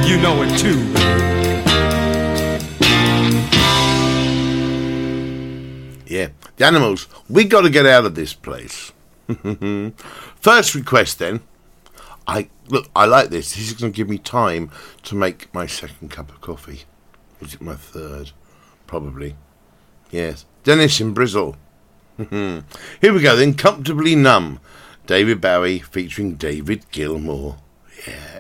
You know it too, baby. Yeah, the Animals. We got to get out of this place. First request then. I like this. This is going to give me time to make my second cup of coffee. Is it my third? Probably. Yes. Dennis in Brizzle. Here we go then. Comfortably Numb. David Bowie featuring David Gilmour. Yeah.